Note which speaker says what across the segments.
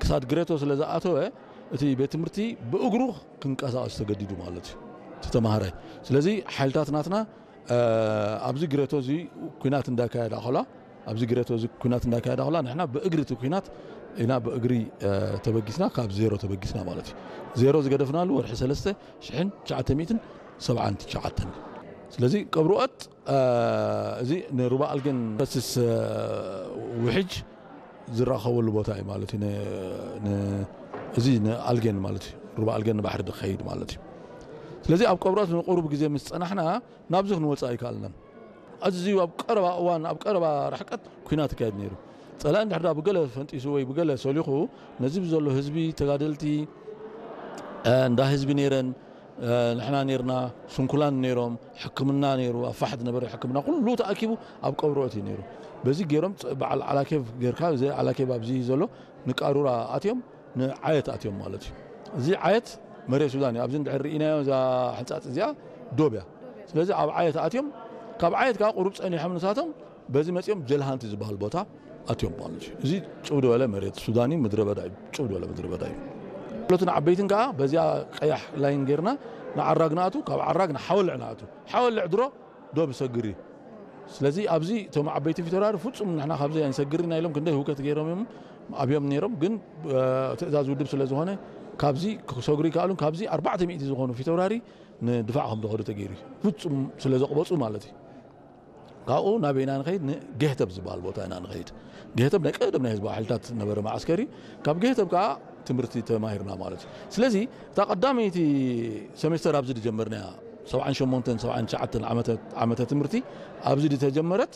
Speaker 1: ክሳድ ግሬቶስ ለዛኣተወ እቲ ቤት ትምህርቲ ብእግሩ ክንቀሳቀስ ተገዲዱ ማለት እዩ ተተማሃራይ ስለዚህ ሓይልታት ናትና ኣብዚ ግሬቶስ ኩናት እንዳካየዳ ኸላ ኣብዚ ግሬቶስ ኩናት እንዳካየዳ ኸላ ንሕና ብእግሪ ኩናት ኢና ብእግሪ ተበጊስና ካብ ዜሮ ተበጊስና ማለት እዩ ዜሮ ዝገደፍናሉ ወርሒ 3979 ስለዚህ ቀብሩአት እዚ ንሩባ አልገን በስስ ውሕጅ ዝራኸበሉ ቦታ እዩ ማለት እዩ እዚ ንአልገን ማለት እዩ ሩባ አልገን ባሕሪ ድኸይድ ማለት እዩ ስለዚህ ኣብ ቀብሩአት ንቁሩብ ግዜ ምስ ፀናሕና ናብዚ ክንወፃእ ኣይከኣልናን ኣዝዩ ኣብ ቀረባ እዋን ኣብ ቀረባ ርሕቀት ኩናት ይካየድ ነይሩ ፀላኢ እንድሕር ብገለ ፈንጢሱ ወይ ብገለ ሰሊኹ ነዚ ብዘሎ ህዝቢ ተጋደልቲ እንዳ ህዝቢ ነይረን ንሕና ነርና ስንኩላን ነይሮም ሕክምና ነይሩ ኣፋሕድ ነበረ ሕክምና ኩሉ ተኣኪቡ ኣብ ቀብሩአት እዩ ነይሩ በዚ ገይሮም በዓል ዓላኬብ ጌርካ እዚ ዓላኬብ ኣብዚ ዘሎ ንቃሩራ ኣትዮም ንዓየት ኣትዮም ማለት እዩ እዚ ዓየት መሬት ሱዳን ኣብዚ እንድሕር ርኢናዮ እዛ ሕንፃፅ እዚኣ ዶብያ ስለዚ ኣብ ዓየት ኣትዮም ካብ ዓየት ከዓ ቁሩብ ፀኒሖም ንሳቶም በዚ መፅኦም ጀልሃንቲ ዝበሃል ቦታ ኣትዮም ማለት እዩ እዚ ጭው ዝበለ መሬት ሱዳኒ ምድረ በዳ እዩ ጭው ዝበለ ምድረ በዳ እዩ ሁለቱን ዓበይትን ከዓ በዚያ ቀያሕ ላይን ጌርና ንዓራግ ናቱ ካብ ዓራግ ንሓወልዕ ናቱ ሓወልዕ ድሮ ዶብ ሰግሪ ስለዚህ ኣብዚ እቶም ዓበይቲ ፊተራሪ ፍጹም ንሕና ካብዚ ኣይንሰግርና ኢሎም ክንደይ ህውከት ገይሮም ኣብዮም ነይሮም ግን ትእዛዝ ውድብ ስለ ዝኾነ ካብዚ ክሰግሩ ይከኣሉን ካብዚ 400 ዝኾኑ ፊተራሪ ንድፋዕ ከም ዝኸዱ ተገይሩ ፍጹም ስለ ዘቕበፁ ማለት እዩ ካብኡ ናበይና ንኸይድ ንገህተብ ዝበሃል ቦታ ኢና ንኸይድ ገህተብ ናይ ቀደም ናይ ህዝቢ ሓይልታት ነበረ ማዓስከሪ ካብ ገህተብ ከዓ ትምህርቲ ተማሂርና ማለት እዩ ስለዚ እታ ቀዳመይቲ ሰሜስተር ኣብዚ ድጀመርና 78 79 ዓመተ ትምህርቲ ኣብዚ ድተጀመረት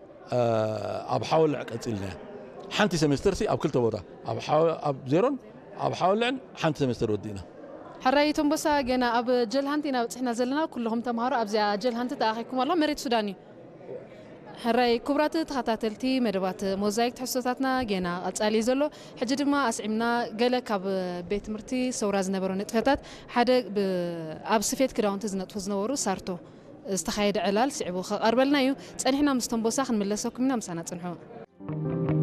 Speaker 1: ኣብ ሓወልዕ ቀፂልና ሓንቲ ሰሜስተር ኣብ ክልተ ቦታ ኣብ ዜሮን ኣብ ሓወልዕን ሓንቲ ሰሜስተር ወዲእና
Speaker 2: حرايتهم بس جنا أب جلهانتنا وإحنا زلنا كلهم تمهاروا أبزي جلهانت تأخيكم والله مريت سوداني حراي كبرات تخطاتلتي مدبات موزايك تحسوتاتنا جنا أتسألي زلو حجد ما أسعمنا جلك أب بيت مرتي سوراز نبرون نتفتات حدا أب سفيت كراون تزنت وزنورو صارتو استخايد علال سعبو أربلنا يو تسألي إحنا مستنبوسا خن ملسوكمنا مسانا تنحو